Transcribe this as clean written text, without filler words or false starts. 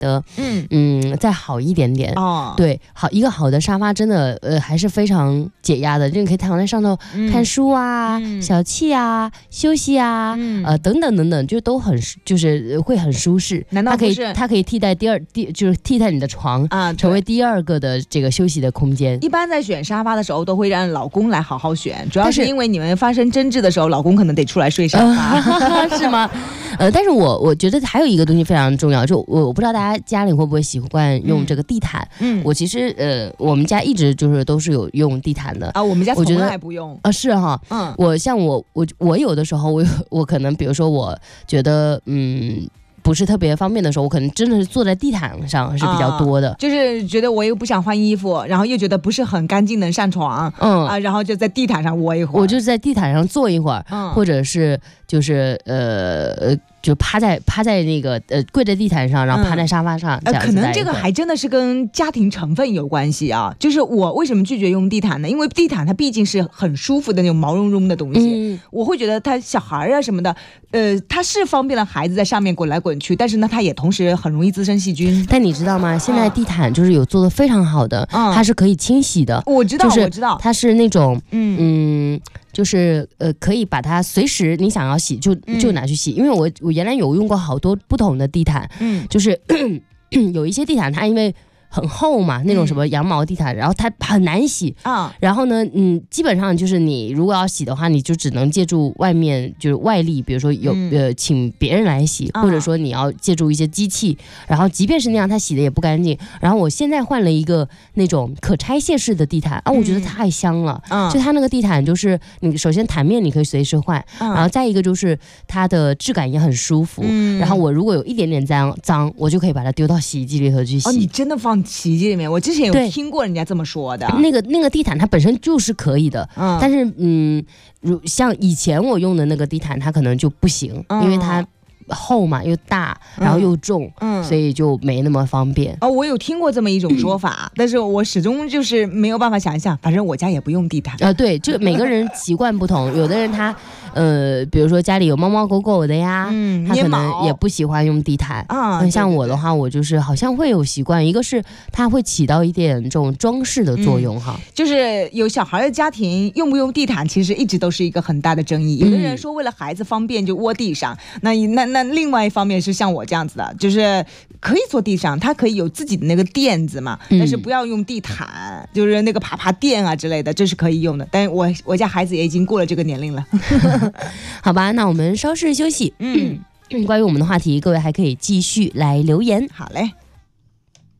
的再好一点点哦。 对，一个好的沙发真的还是非常解压的，就你可以躺在上头看书啊、小憩啊、休息啊，等等等等，就都很就是会很舒适。 难道不是它可以替代就是替代你的床啊，成为第二个的这个休息的空间。 一般在选沙发的时候都会让老公来好好选，主要是因为你们发生争执的时候，老公可能得出来睡沙发， 是吗？但是我觉得还有一个东西非常重要，就我不知道大家家里会不会习惯用这个地毯。我其实我们家一直就是都是有用地毯的啊，我们家从来不用啊，是哈，我有的时候我可能比如说我觉得不是特别方便的时候，我可能真的是坐在地毯上是比较多的， 就是觉得我又不想换衣服，然后又觉得不是很干净能上床，然后就在地毯上窝一会儿， 我就在地毯上坐一会儿，或者是就是就趴在那个跪在地毯上，然后趴在沙发上， 可能这个还真的是跟家庭成分有关系啊。就是我为什么拒绝用地毯呢？因为地毯它毕竟是很舒服的那种毛茸茸的东西，我会觉得它小孩啊什么的，它是方便了孩子在上面滚来滚去，但是呢，它也同时很容易滋生细菌。 但你知道吗？现在地毯就是有做的非常好的，它是可以清洗的。 我知道， 就是我知道， 它是那种就是可以把它随时你想要洗就拿去洗，因为我原来有用过好多不同的地毯，就是有一些地毯它因为很厚嘛，那种什么羊毛地毯，然后它很难洗啊。然后呢，基本上就是你如果要洗的话，你就只能借助外面就是外力，比如说请别人来洗，或者说你要借助一些机器。然后即便是那样，它洗的也不干净。然后我现在换了一个那种可拆卸式的地毯啊，我觉得太香了。就它那个地毯就是你首先毯面你可以随时换，然后再一个就是它的质感也很舒服。然后我如果有一点点脏，我就可以把它丢到洗衣机里头去洗。 哦，你真的放洗衣机里面？我之前有听过人家这么说的。 那个地毯它本身就是可以的，但是像以前我用的那个地毯它可能就不行，因为它厚嘛，又大，然后又重，所以就没那么方便。 我有听过这么一种说法，但是我始终就是没有办法想象，反正我家也不用地毯。 对，就每个人习惯不同，有的人他比如说家里有猫猫狗狗的呀，他可能也不喜欢用地毯啊。像我的话，我就是好像会有习惯，一个是它会起到一点这种装饰的作用哈。 就是有小孩的家庭用不用地毯，其实一直都是一个很大的争议。有的人说为了孩子方便就窝地上，那另外一方面是像我这样子的，就是可以坐地上，它可以有自己的那个垫子嘛，但是不要用地毯，就是那个爬垫啊之类的，这是可以用的。但是我家孩子也已经过了这个年龄了。 好吧，那我们稍事休息。关于我们的话题，各位还可以继续来留言。 好嘞。